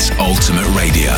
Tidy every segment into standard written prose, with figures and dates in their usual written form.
is Ultimate Radio.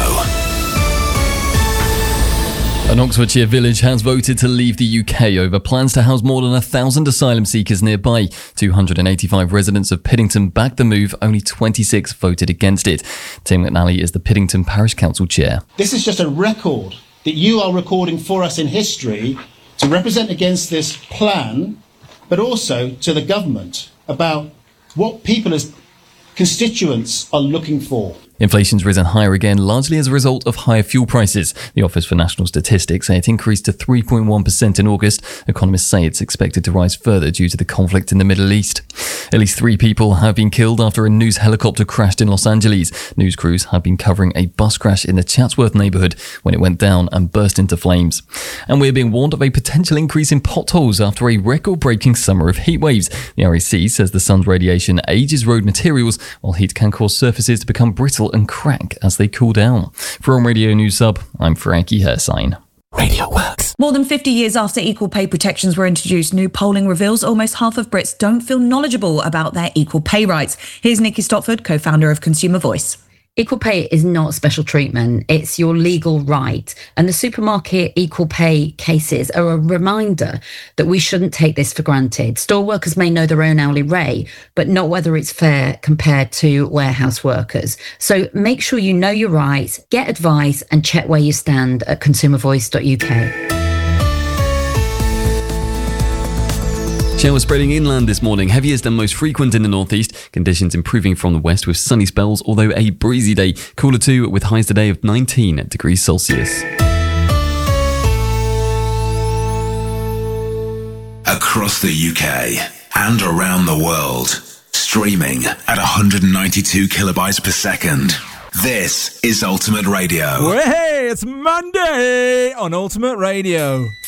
An Oxfordshire village has voted to leave the UK over plans to house more than 1,000 asylum seekers nearby. 285 residents of Piddington backed the move, only 26 voted against it. Tim McNally is the Piddington Parish Council Chair. This is just a record that you are recording for us in history to represent against this plan, but also to the government about what people as constituents are looking for. Inflation's risen higher again, largely as a result of higher fuel prices. The Office for National Statistics say it increased to 3.1% in August. Economists say it's expected to rise further due to the conflict in the Middle East. At least 3 people have been killed after a news helicopter crashed in Los Angeles. News crews have been covering a bus crash in the Chatsworth neighbourhood when it went down and burst into flames. And we're being warned of a potential increase in potholes after a record-breaking summer of heat waves. The RAC says the sun's radiation ages road materials, while heat can cause surfaces to become brittle and crack as they cool down. From Radio News Sub, I'm Frankie Hersign. Radio Works. More than 50 years after equal pay protections were introduced, new polling reveals almost half of Brits don't feel knowledgeable about their equal pay rights. Here's Nikki Stopford, co-founder of Consumer Voice. Equal pay is not special treatment. It's your legal right. And the supermarket equal pay cases are a reminder that we shouldn't take this for granted. Store workers may know their own hourly rate, but not whether it's fair compared to warehouse workers. So make sure you know your rights, get advice, and check where you stand at consumervoice.uk. Showers spreading inland this morning, heaviest and most frequent in the northeast. Conditions improving from the west with sunny spells, although a breezy day. Cooler too, with highs today of 19 degrees Celsius. Across the UK and around the world, streaming at 192 kilobytes per second. This is Ultimate Radio. Well, hey, it's Monday on Ultimate Radio.